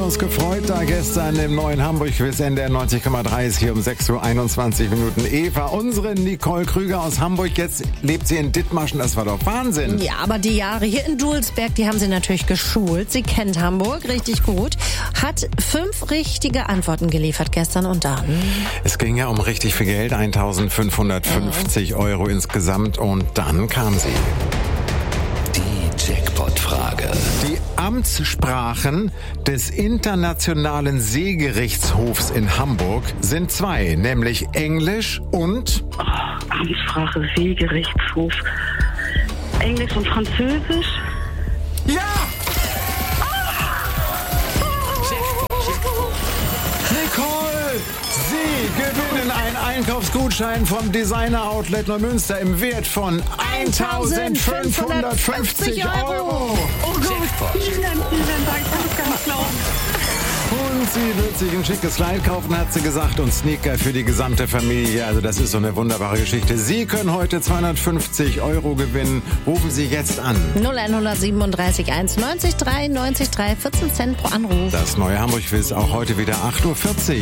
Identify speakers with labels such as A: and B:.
A: gefreut, da gestern im neuen Hamburg-Quiz NDR 90,3 ist hier um 6:21 Uhr Eva, unsere Nicole Krüger aus Hamburg. Jetzt lebt sie in Dithmarschen, das war doch Wahnsinn.
B: Ja, aber die Jahre hier in Dulsberg, die haben sie natürlich geschult. Sie kennt Hamburg richtig gut. Hat 5 richtige Antworten geliefert gestern und dann.
A: Es ging ja um richtig viel Geld, 1.550 Euro insgesamt und dann kam sie.
C: Die Jackpot-Frage.
A: Die Amtssprachen des Internationalen Seegerichtshofs in Hamburg sind 2, nämlich Englisch und...
D: Amtssprache, Seegerichtshof. Englisch und Französisch.
A: Ja! Nicole! Sie gewinnen einen Einkaufsgutschein vom Designer Outlet Neumünster im Wert von 1.550 Euro.
D: Oh Gott, vielen Dank, kann ich gar nicht glauben.
A: Und sie wird sich ein schickes Kleid kaufen, hat sie gesagt, und Sneaker für die gesamte Familie. Also das ist so eine wunderbare Geschichte. Sie können heute 250 Euro gewinnen. Rufen Sie jetzt an.
B: 0137 1 90 3 90 3, 14 Cent pro Anruf.
A: Das neue Hamburg-Quiz auch heute wieder 8:40 Uhr.